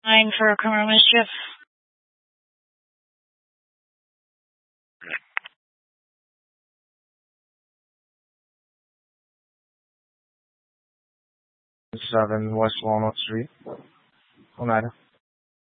Nine for criminal mischief. Seven West Walnut Street, Oneida.